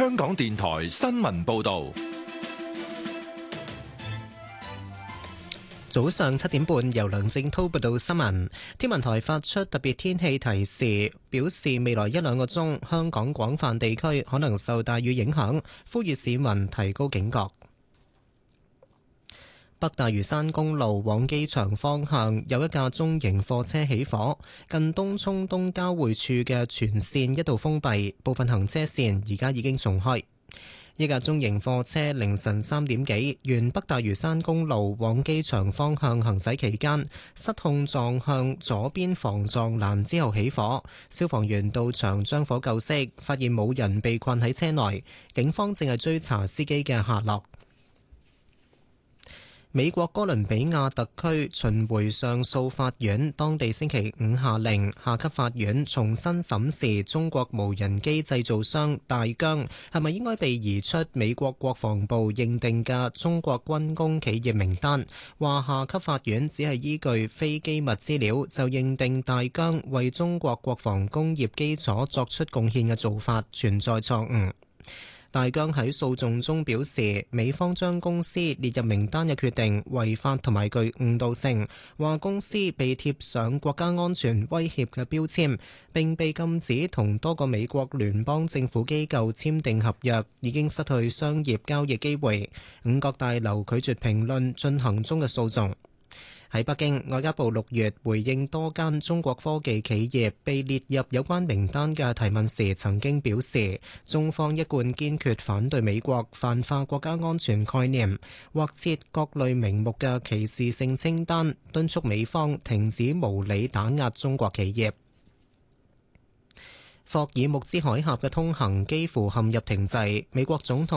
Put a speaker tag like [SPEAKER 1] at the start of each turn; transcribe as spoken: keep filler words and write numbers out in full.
[SPEAKER 1] 香港電台新聞報道。
[SPEAKER 2] 早上七點半，由梁正滔報道新聞。天文台發出特別天氣提示，表示未來一兩個鐘，香港廣泛地區可能受大雨影響，呼籲市民提高警覺。北大嶼山公路往機場方向有一架中型貨車起火，近東涌東交匯處嘅全線一度封閉，部分行車線而家已經重開。一架中型貨車凌晨三點幾沿北大嶼山公路往機場方向行駛期間，失控撞向左邊防撞欄之後起火。消防員到場將火救熄，發現冇人被困喺車內。警方正係追查司機嘅下落。美國哥倫比亞特區巡迴上訴法院當地星期五下令下級法院重新審視中國無人機製造商大疆係咪應該被移出美國國防部認定嘅中國軍工企業名單，話下級法院只係依據非機密資料就認定大疆為中國國防工業基礎作出貢獻嘅做法存在錯誤。大疆喺訴訟中表示，美方將公司列入名單嘅決定違法同埋具誤導性，話公司被貼上國家安全威脅嘅標籤，並被禁止同多個美國聯邦政府機構簽訂合約，已經失去商業交易機會。五角大樓拒絕評論進行中嘅訴訟。喺北京，外交部六月回應多間中國科技企業被列入有關名單嘅提問時，曾經表示，中方一貫堅決反對美國泛化國家安全概念，或設各類名目嘅歧視性清單，敦促美方停止無理打壓中國企業。霍爾木茲海峽嘅通行幾乎陷入停滯，美國總統